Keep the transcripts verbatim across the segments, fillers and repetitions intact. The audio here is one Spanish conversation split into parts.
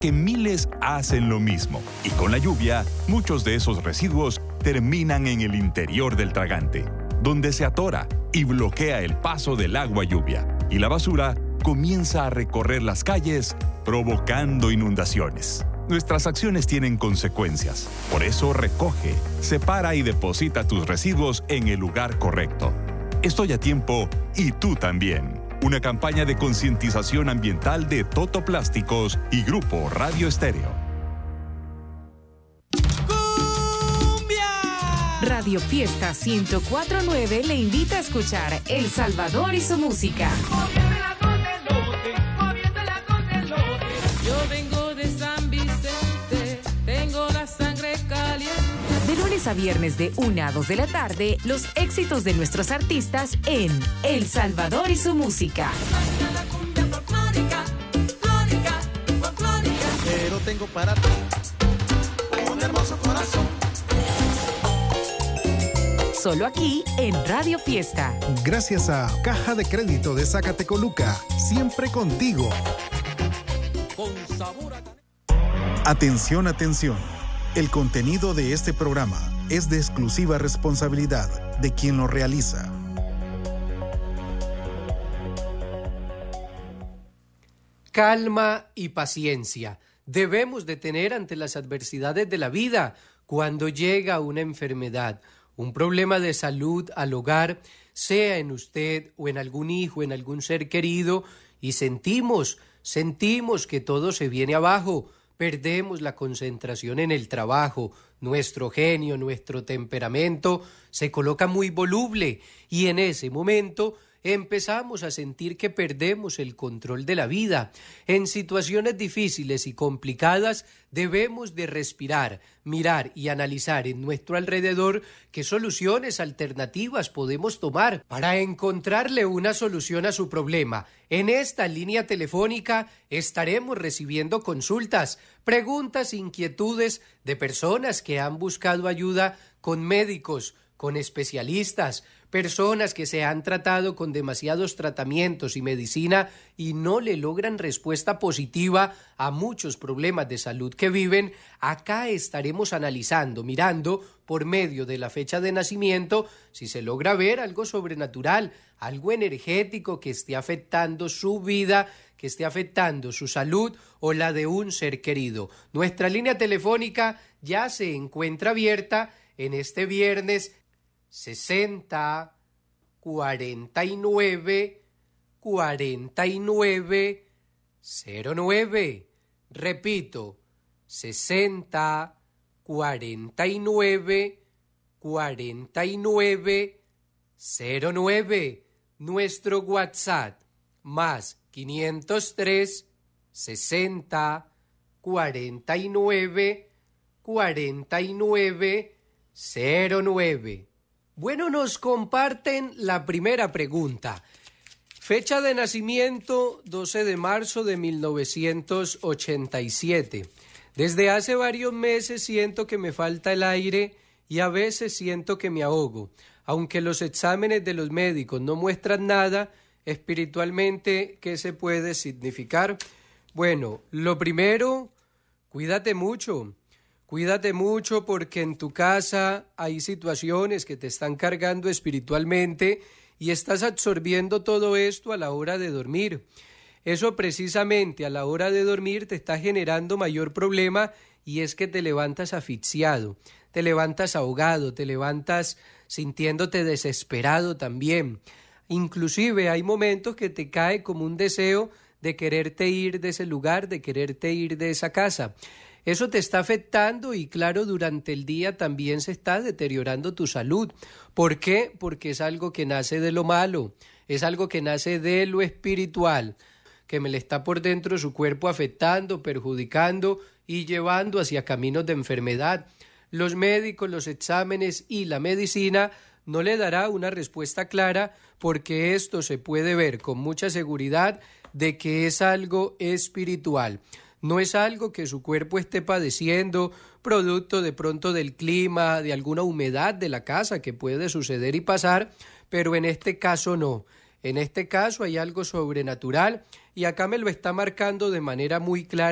que miles hacen lo mismo. Y con la lluvia, muchos de esos residuos terminan en el interior del tragante, donde se atora y bloquea el paso del agua lluvia. Y la basura comienza a recorrer las calles, provocando inundaciones. Nuestras acciones tienen consecuencias. Por eso recoge, separa y deposita tus residuos en el lugar correcto. Estoy a tiempo y tú también. Una campaña de concientización ambiental de Toto Plásticos y Grupo Radio Estéreo. Radio Fiesta ciento cuatro punto nueve le invita a escuchar El Salvador y su música. Yo vengo de San Vicente, tengo la sangre caliente. De lunes a viernes de una a dos de la tarde, los éxitos de nuestros artistas en El Salvador y su música. Pero tengo para ti un hermoso corazón. Solo aquí en Radio Fiesta. Gracias a Caja de Crédito de Zacatecoluca, siempre contigo. Con sabor a... Atención, atención. El contenido de este programa es de exclusiva responsabilidad de quien lo realiza. Calma y paciencia debemos de tener ante las adversidades de la vida cuando llega una enfermedad, un problema de salud al hogar, sea en usted o en algún hijo, en algún ser querido, y sentimos, sentimos que todo se viene abajo, perdemos la concentración en el trabajo, nuestro genio, nuestro temperamento se coloca muy voluble y en ese momento empezamos a sentir que perdemos el control de la vida. En situaciones difíciles y complicadas debemos de respirar, mirar y analizar en nuestro alrededor qué soluciones alternativas podemos tomar para encontrarle una solución a su problema. En esta línea telefónica estaremos recibiendo consultas, preguntas, inquietudes de personas que han buscado ayuda con médicos, con especialistas, personas que se han tratado con demasiados tratamientos y medicina y no le logran respuesta positiva a muchos problemas de salud que viven. Acá estaremos analizando, mirando por medio de la fecha de nacimiento si se logra ver algo sobrenatural, algo energético que esté afectando su vida, que esté afectando su salud o la de un ser querido. Nuestra línea telefónica ya se encuentra abierta en este viernes sesenta, cuarenta y nueve, cuarenta y nueve, cero nueve. Repito, sesenta, cuarenta y nueve, cuarenta y nueve, cero nueve. Nuestro WhatsApp, más quinientos tres, sesenta, cuarenta y nueve, cuarenta y nueve, cero nueve. Bueno, nos comparten la primera pregunta. Fecha de nacimiento, doce de marzo de mil novecientos ochenta y siete. Desde hace varios meses siento que me falta el aire y a veces siento que me ahogo. Aunque los exámenes de los médicos no muestran nada, espiritualmente, ¿qué se puede significar? Bueno, lo primero, cuídate mucho. Cuídate mucho porque en tu casa hay situaciones que te están cargando espiritualmente y estás absorbiendo todo esto a la hora de dormir. Eso precisamente a la hora de dormir te está generando mayor problema y es que te levantas asfixiado, te levantas ahogado, te levantas sintiéndote desesperado también. Inclusive hay momentos que te cae como un deseo de quererte ir de ese lugar, de quererte ir de esa casa. Eso te está afectando y claro, durante el día también se está deteriorando tu salud. ¿Por qué? Porque es algo que nace de lo malo, es algo que nace de lo espiritual, que me le está por dentro su cuerpo afectando, perjudicando y llevando hacia caminos de enfermedad. Los médicos, los exámenes y la medicina no le dará una respuesta clara porque esto se puede ver con mucha seguridad de que es algo espiritual. No es algo que su cuerpo esté padeciendo, producto de pronto del clima, de alguna humedad de la casa que puede suceder y pasar, pero en este caso no. En este caso hay algo sobrenatural y acá me lo está marcando de manera muy clara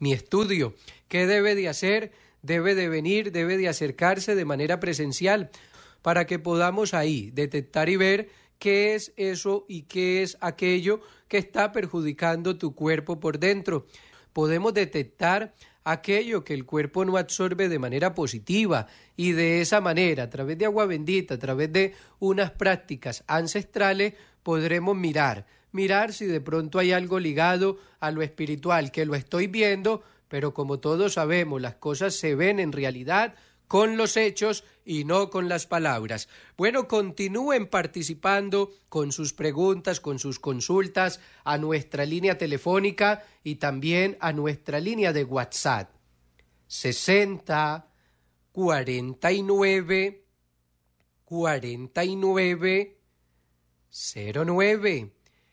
mi estudio. ¿Qué debe de hacer? Debe de venir, debe de acercarse de manera presencial para que podamos ahí detectar y ver qué es eso y qué es aquello que está perjudicando tu cuerpo por dentro. Podemos detectar aquello que el cuerpo no absorbe de manera positiva y de esa manera, a través de agua bendita, a través de unas prácticas ancestrales, podremos mirar, mirar si de pronto hay algo ligado a lo espiritual, que lo estoy viendo, pero como todos sabemos, las cosas se ven en realidad con los hechos y no con las palabras. Bueno, continúen participando con sus preguntas, con sus consultas a nuestra línea telefónica y también a nuestra línea de WhatsApp. sesenta, cuarenta y nueve, cuarenta y nueve, cero nueve.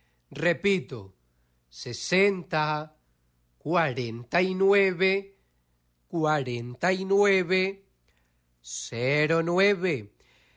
Repito, sesenta, cuarenta y nueve, cuarenta y nueve, cero nueve.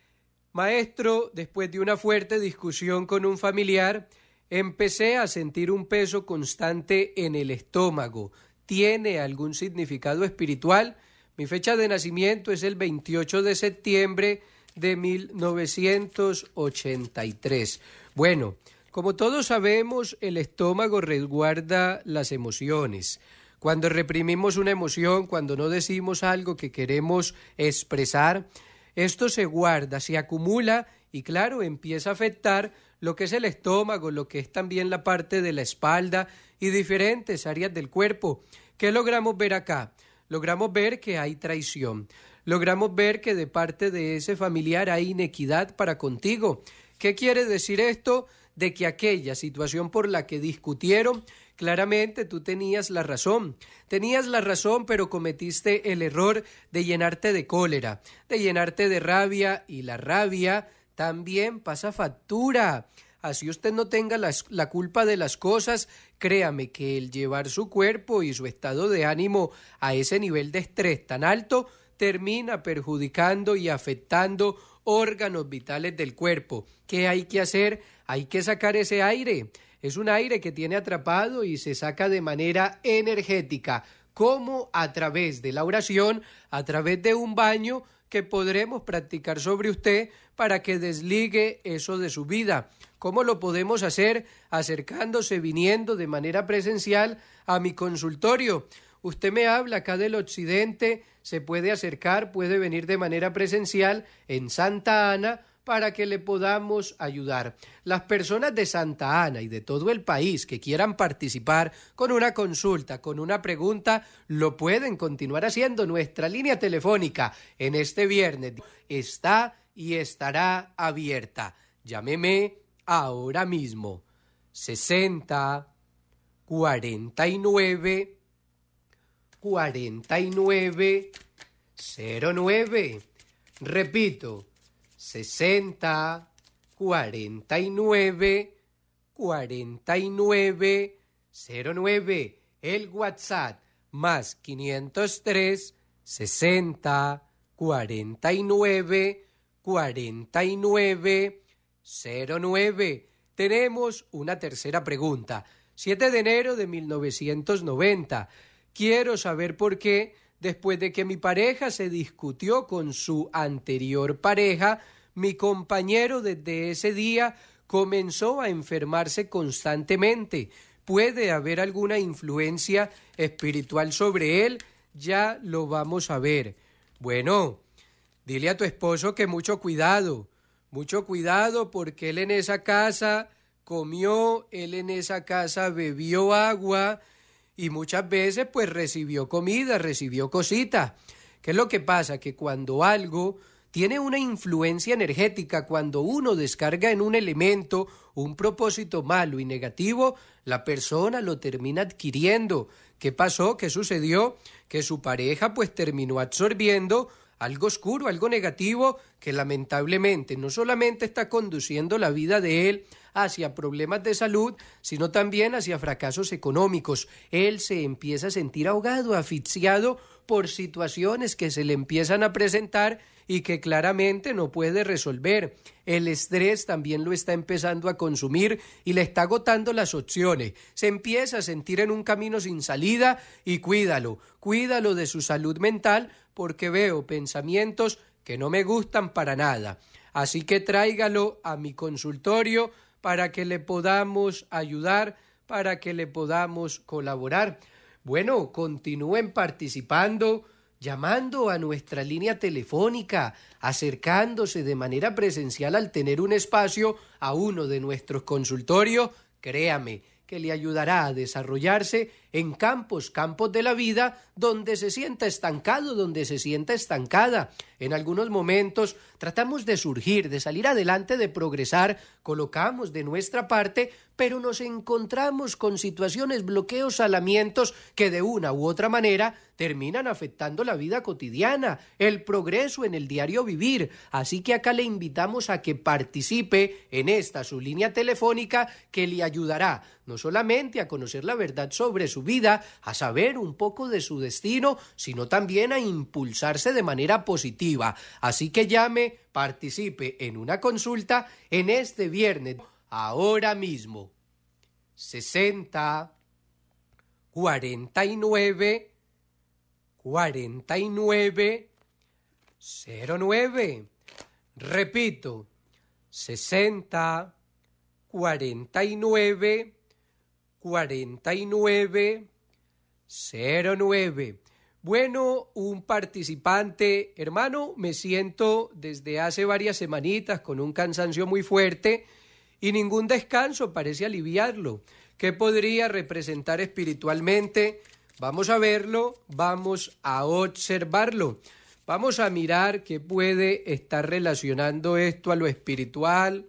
Maestro, después de una fuerte discusión con un familiar, empecé a sentir un peso constante en el estómago. ¿Tiene algún significado espiritual? Mi fecha de nacimiento es el veintiocho de septiembre de mil novecientos ochenta y tres. Bueno, como todos sabemos, el estómago resguarda las emociones. Cuando reprimimos una emoción, cuando no decimos algo que queremos expresar, esto se guarda, se acumula y claro, empieza a afectar lo que es el estómago, lo que es también la parte de la espalda y diferentes áreas del cuerpo. ¿Qué logramos ver acá? Logramos ver que hay traición. Logramos ver que de parte de ese familiar hay inequidad para contigo. ¿Qué quiere decir esto? De que aquella situación por la que discutieron, claramente tú tenías la razón, tenías la razón, pero cometiste el error de llenarte de cólera, de llenarte de rabia, y la rabia también pasa factura. Así usted no tenga la, la culpa de las cosas, créame que el llevar su cuerpo y su estado de ánimo a ese nivel de estrés tan alto termina perjudicando y afectando órganos vitales del cuerpo. ¿Qué hay que hacer? Hay que sacar ese aire. Es un aire que tiene atrapado y se saca de manera energética. ¿Cómo? A través de la oración, a través de un baño que podremos practicar sobre usted para que desligue eso de su vida. ¿Cómo lo podemos hacer? Acercándose, viniendo de manera presencial a mi consultorio. Usted me habla acá del occidente, se puede acercar, puede venir de manera presencial en Santa Ana para que le podamos ayudar. Las personas de Santa Ana y de todo el país que quieran participar con una consulta, con una pregunta, lo pueden continuar haciendo. Nuestra línea telefónica en este viernes está y estará abierta. Llámeme ahora mismo. sesenta, cuarenta y nueve, cuarenta y nueve, cero nueve. Repito, sesenta, cuarenta y nueve, cuarenta y nueve, cero nueve. El WhatsApp más quinientos tres, sesenta, cuarenta y nueve, cuarenta y nueve, cero nueve. Tenemos una tercera pregunta. siete de enero de mil novecientos noventa. Quiero saber por qué, después de que mi pareja se discutió con su anterior pareja, mi compañero desde ese día comenzó a enfermarse constantemente. ¿Puede haber alguna influencia espiritual sobre él? Ya lo vamos a ver. Bueno, dile a tu esposo que mucho cuidado, mucho cuidado porque él en esa casa comió, él en esa casa bebió agua y muchas veces pues recibió comida, recibió cositas. ¿Qué es lo que pasa? Que cuando algo tiene una influencia energética, cuando uno descarga en un elemento un propósito malo y negativo, la persona lo termina adquiriendo. ¿Qué pasó? ¿Qué sucedió? Que su pareja pues terminó absorbiendo algo oscuro, algo negativo, que lamentablemente no solamente está conduciendo la vida de él hacia problemas de salud, sino también hacia fracasos económicos. Él se empieza a sentir ahogado, asfixiado por situaciones que se le empiezan a presentar y que claramente no puede resolver. El estrés también lo está empezando a consumir y le está agotando las opciones. Se empieza a sentir en un camino sin salida y cuídalo, cuídalo de su salud mental porque veo pensamientos que no me gustan para nada. Así que tráigalo a mi consultorio para que le podamos ayudar, para que le podamos colaborar. Bueno, continúen participando, llamando a nuestra línea telefónica, acercándose de manera presencial al tener un espacio a uno de nuestros consultorios. Créame que le ayudará a desarrollarse en campos, campos de la vida donde se sienta estancado, donde se sienta estancada. En algunos momentos tratamos de surgir, de salir adelante, de progresar, colocamos de nuestra parte, pero nos encontramos con situaciones, bloqueos, salamientos que de una u otra manera terminan afectando la vida cotidiana, el progreso en el diario vivir. Así que acá le invitamos a que participe en esta su línea telefónica que le ayudará no solamente a conocer la verdad sobre su vida, a saber un poco de su destino, sino también a impulsarse de manera positiva. Así que llame, participe en una consulta en este viernes, ahora mismo. sesenta, cuarenta y nueve, cuarenta y nueve, cero nueve. Repito, sesenta, cuarenta y nueve, cuarenta y nueve, cero nueve. Bueno, un participante, hermano, me siento desde hace varias semanitas con un cansancio muy fuerte y ningún descanso parece aliviarlo. ¿Qué podría representar espiritualmente? Vamos a verlo, vamos a observarlo. Vamos a mirar qué puede estar relacionando esto a lo espiritual.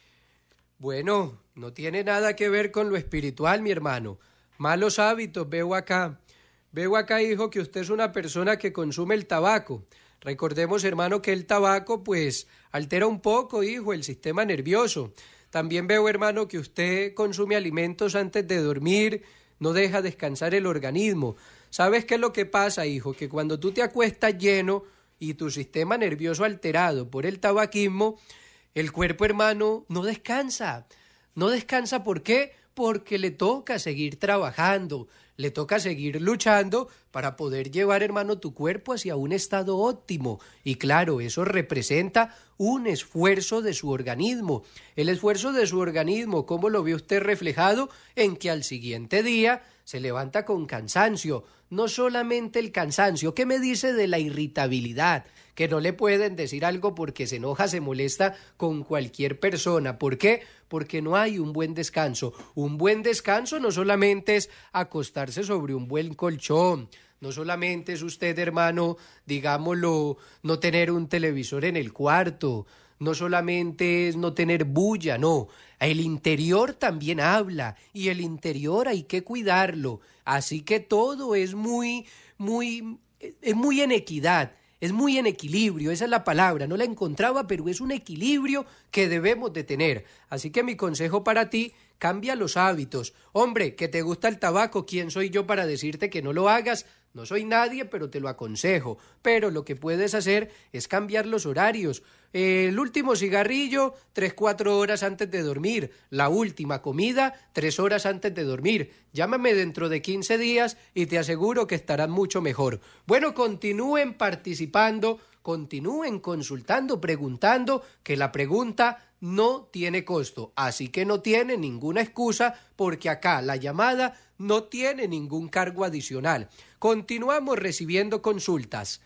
Bueno, no tiene nada que ver con lo espiritual, mi hermano. Malos hábitos veo acá. Veo acá, hijo, que usted es una persona que consume el tabaco. Recordemos, hermano, que el tabaco, pues, altera un poco, hijo, el sistema nervioso. También veo, hermano, que usted consume alimentos antes de dormir, no deja descansar el organismo. ¿Sabes qué es lo que pasa, hijo? Que cuando tú te acuestas lleno y tu sistema nervioso alterado por el tabaquismo, el cuerpo, hermano, no descansa. No descansa, ¿por qué? Porque le toca seguir trabajando, le toca seguir luchando para poder llevar, hermano, tu cuerpo hacia un estado óptimo. Y claro, eso representa un esfuerzo de su organismo. El esfuerzo de su organismo, ¿cómo lo ve usted reflejado? En que al siguiente día se levanta con cansancio. No solamente el cansancio, ¿qué me dice de la irritabilidad? Que no le pueden decir algo porque se enoja, se molesta con cualquier persona. ¿Por qué? Porque no hay un buen descanso. Un buen descanso no solamente es acostarse sobre un buen colchón, no solamente es usted, hermano, digámoslo, no tener un televisor en el cuarto, no solamente es no tener bulla, no. El interior también habla y el interior hay que cuidarlo. Así que todo es muy, muy, es muy en equidad. Es muy en equilibrio, esa es la palabra, no la encontraba, pero es un equilibrio que debemos de tener. Así que mi consejo para ti, cambia los hábitos. Hombre, que te gusta el tabaco, ¿quién soy yo para decirte que no lo hagas? No soy nadie, pero te lo aconsejo. Pero lo que puedes hacer es cambiar los horarios. Eh, el último cigarrillo, tres, cuatro horas antes de dormir. La última comida, tres horas antes de dormir. Llámame dentro de quince días y te aseguro que estarás mucho mejor. Bueno, continúen participando, continúen consultando, preguntando, que la pregunta no tiene costo. Así que no tiene ninguna excusa porque acá la llamada no tiene ningún cargo adicional. Continuamos recibiendo consultas.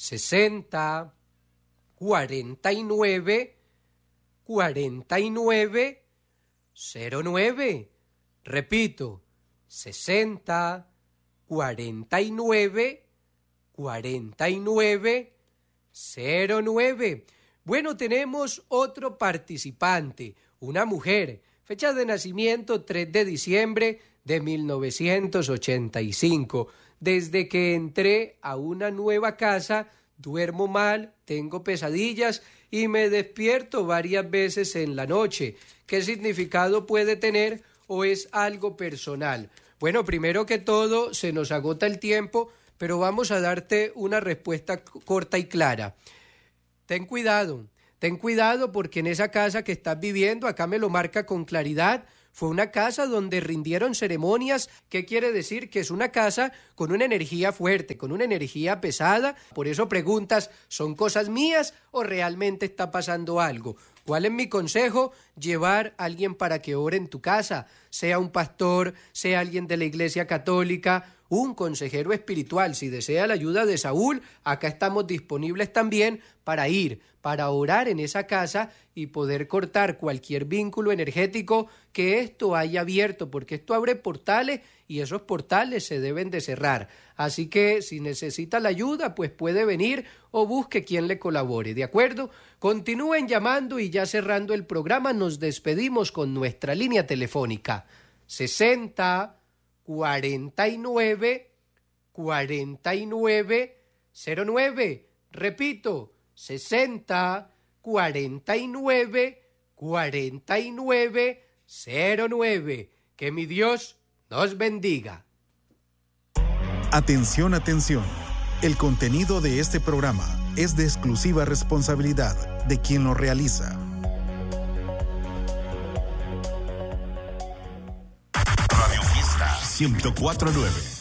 sesenta, cuarenta y nueve, cuarenta y nueve, cero nueve. Repito, sesenta, cuarenta y nueve, cuarenta y nueve, cero nueve. Bueno, tenemos otro participante, una mujer, fecha de nacimiento tres de diciembre de mil novecientos ochenta y cinco. Desde que entré a una nueva casa duermo mal, tengo pesadillas y me despierto varias veces en la noche. ¿Qué significado puede tener o es algo personal? Bueno, primero que todo, se nos agota el tiempo, pero vamos a darte una respuesta c- corta y clara. Ten cuidado, ten cuidado porque en esa casa que estás viviendo, acá me lo marca con claridad, fue una casa donde rindieron ceremonias. ¿Qué quiere decir? Que es una casa con una energía fuerte, con una energía pesada. Por eso preguntas, ¿son cosas mías o realmente está pasando algo? ¿Cuál es mi consejo? Llevar a alguien para que ore en tu casa, sea un pastor, sea alguien de la Iglesia Católica, un consejero espiritual. Si desea la ayuda de Saúl, acá estamos disponibles también para ir, para orar en esa casa y poder cortar cualquier vínculo energético que esto haya abierto, porque esto abre portales y esos portales se deben de cerrar. Así que si necesita la ayuda, pues puede venir o busque quien le colabore, ¿de acuerdo? Continúen llamando y ya cerrando el programa nos despedimos con nuestra línea telefónica sesenta cuarenta y nueve cuarenta y nueve cero nueve. Repito, sesenta cuarenta y nueve cuarenta y nueve cero nueve. Que mi Dios nos bendiga. Atención, atención. El contenido de este programa es de exclusiva responsabilidad de quien lo realiza. Radio Fiesta ciento cuatro punto nueve.